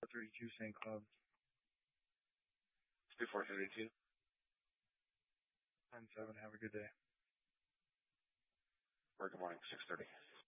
432 St. Cloud. 2432. 10-7. Have a good day. Or good morning, 6:30.